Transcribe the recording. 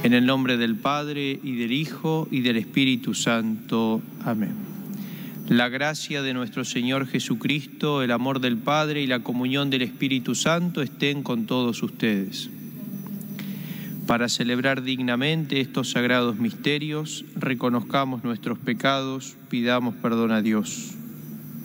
En el nombre del Padre, y del Hijo, y del Espíritu Santo. Amén. La gracia de nuestro Señor Jesucristo, el amor del Padre y la comunión del Espíritu Santo estén con todos ustedes. Para celebrar dignamente estos sagrados misterios, reconozcamos nuestros pecados, pidamos perdón a Dios.